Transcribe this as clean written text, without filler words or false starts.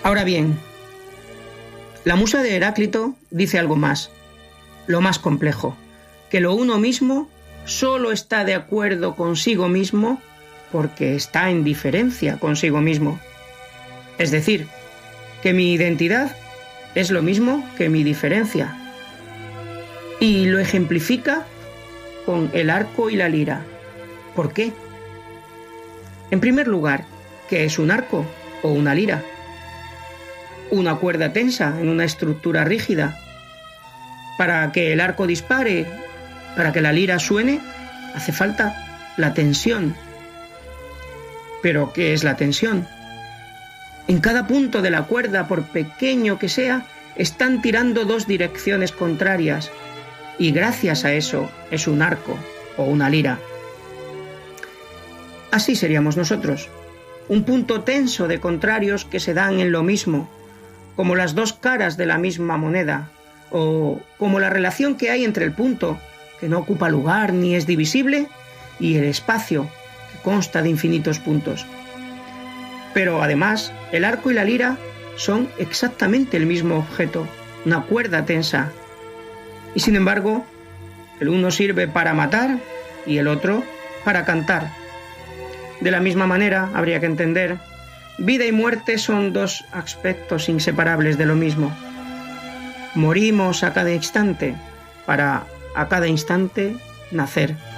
Ahora bien, la musa de Heráclito dice algo más, lo más complejo, que lo uno mismo solo está de acuerdo consigo mismo porque está en diferencia consigo mismo. Es decir, que mi identidad es lo mismo que mi diferencia. Y lo ejemplifica con el arco y la lira. ¿Por qué? En primer lugar, ¿qué es un arco o una lira? Una cuerda tensa en una estructura rígida. Para que el arco dispare, para que la lira suene, hace falta la tensión. ¿Pero qué es la tensión? En cada punto de la cuerda, por pequeño que sea, están tirando dos direcciones contrarias, y gracias a eso es un arco o una lira. Así seríamos nosotros, un punto tenso de contrarios que se dan en lo mismo, como las dos caras de la misma moneda, o como la relación que hay entre el punto, que no ocupa lugar ni es divisible, y el espacio, que consta de infinitos puntos. Pero además, el arco y la lira son exactamente el mismo objeto, una cuerda tensa. Y sin embargo, el uno sirve para matar y el otro para cantar. De la misma manera, habría que entender, vida y muerte son dos aspectos inseparables de lo mismo. Morimos a cada instante para a cada instante nacer.